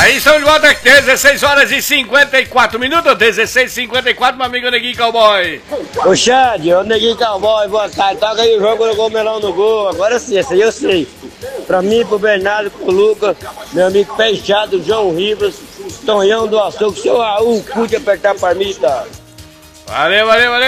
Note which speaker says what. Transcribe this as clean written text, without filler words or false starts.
Speaker 1: Aí estamos de volta, 16 horas e 54 minutos, 16h54, meu amigo Neguinho Cowboy.
Speaker 2: Ô Xande, ô Neguinho Cowboy, boa tarde. Toca aí o jogo do Gomelão no gol. Agora sim, esse aí eu sei. Pra mim, pro Bernardo, pro Lucas, meu amigo Pé Inchado, João Ribas, Tonhão do Açougue, seu Raul, cuide apertar a parmita.
Speaker 1: Valeu, valeu, valeu.